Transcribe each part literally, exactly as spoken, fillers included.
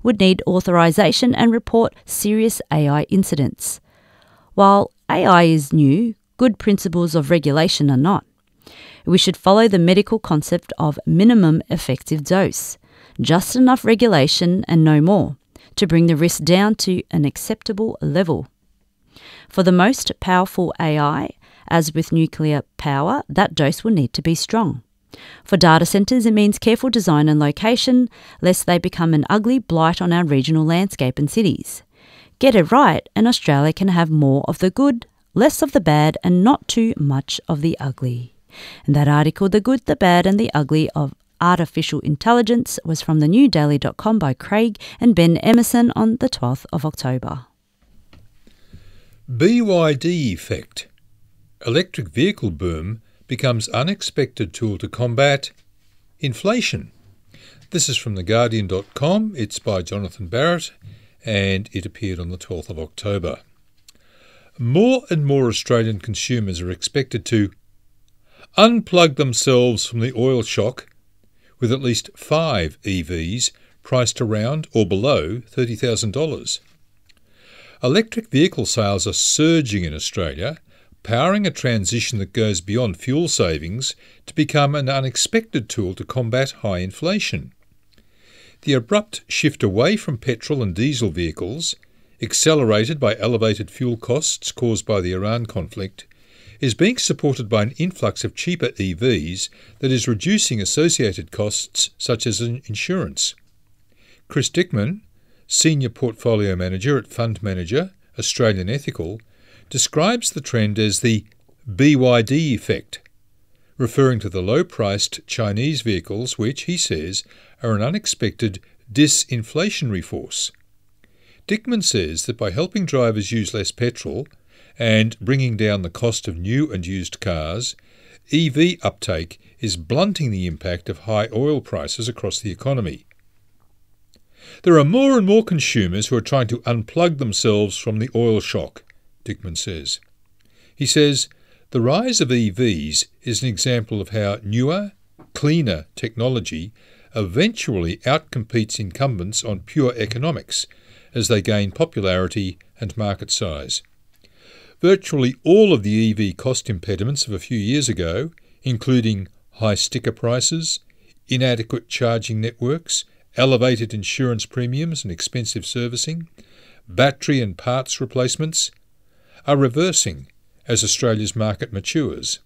would need authorization and report serious A I incidents. While A I is new, good principles of regulation are not. We should follow the medical concept of minimum effective dose, just enough regulation and no more, to bring the risk down to an acceptable level. For the most powerful A I, as with nuclear power, that dose will need to be strong. For data centres, it means careful design and location, lest they become an ugly blight on our regional landscape and cities. Get it right, and Australia can have more of the good, less of the bad, and not too much of the ugly. And that article, The Good, the Bad and the Ugly of Artificial Intelligence, was from the new daily dot com by Craig and Ben Emerson on the twelfth of October. B Y D effect. Electric vehicle boom becomes unexpected tool to combat inflation. This is from the guardian dot com. It's by Jonathan Barrett and it appeared on the twelfth of October. More and more Australian consumers are expected to unplug themselves from the oil shock with at least five E Vs priced around or below thirty thousand dollars. Electric vehicle sales are surging in Australia, powering a transition that goes beyond fuel savings to become an unexpected tool to combat high inflation. The abrupt shift away from petrol and diesel vehicles, accelerated by elevated fuel costs caused by the Iran conflict, is being supported by an influx of cheaper E Vs that is reducing associated costs such as insurance. Chris Dickman, Senior Portfolio Manager at Fund Manager, Australian Ethical, describes the trend as the B Y D effect, referring to the low-priced Chinese vehicles which, he says, are an unexpected disinflationary force. Dickman says that by helping drivers use less petrol and bringing down the cost of new and used cars, E V uptake is blunting the impact of high oil prices across the economy. There are more and more consumers who are trying to unplug themselves from the oil shock, Dickman says. He says, the rise of E Vs is an example of how newer, cleaner technology eventually outcompetes incumbents on pure economics as they gain popularity and market size. Virtually all of the E V cost impediments of a few years ago, including high sticker prices, inadequate charging networks, elevated insurance premiums and expensive servicing, battery and parts replacements, are reversing as Australia's market matures.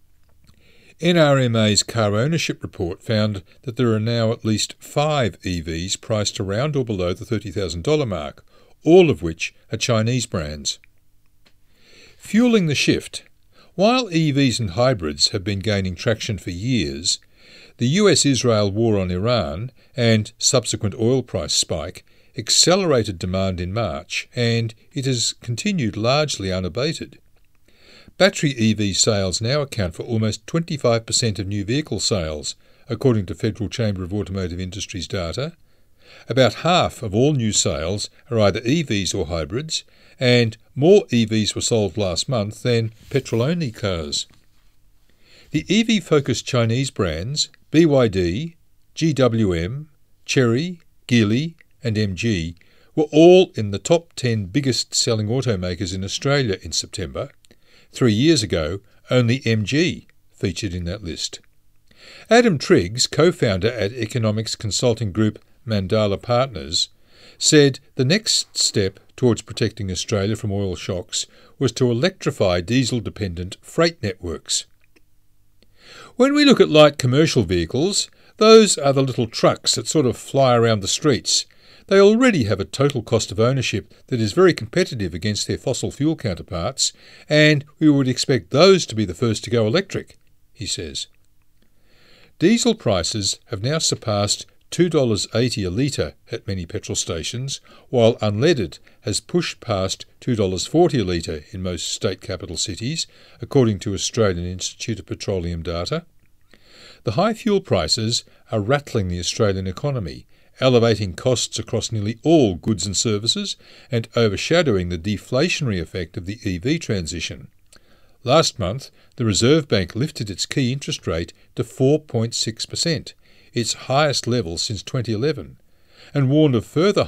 N R M A's car ownership report found that there are now at least five E Vs priced around or below the thirty thousand dollars mark, all of which are Chinese brands. Fueling the shift. While E Vs and hybrids have been gaining traction for years, the U S Israel war on Iran and subsequent oil price spike accelerated demand in March, and it has continued largely unabated. Battery E V sales now account for almost twenty-five percent of new vehicle sales, according to Federal Chamber of Automotive Industry's data. About half of all new sales are either E Vs or hybrids, and more E Vs were sold last month than petrol-only cars. The E V-focused Chinese brands B Y D, G W M, Chery, Geely and M G were all in the top ten biggest selling automakers in Australia in September. Three years ago, only M G featured in that list. Adam Triggs, co-founder at economics consulting group Mandala Partners, said the next step towards protecting Australia from oil shocks was to electrify diesel-dependent freight networks. When we look at light commercial vehicles, those are the little trucks that sort of fly around the streets. They already have a total cost of ownership that is very competitive against their fossil fuel counterparts, and we would expect those to be the first to go electric, he says. Diesel prices have now surpassed two dollars eighty a litre at many petrol stations, while unleaded has pushed past two dollars forty a litre in most state capital cities, according to Australian Institute of Petroleum data. The high fuel prices are rattling the Australian economy, elevating costs across nearly all goods and services and overshadowing the deflationary effect of the E V transition. Last month, the Reserve Bank lifted its key interest rate to four point six percent, its highest level since twenty eleven, and warned of further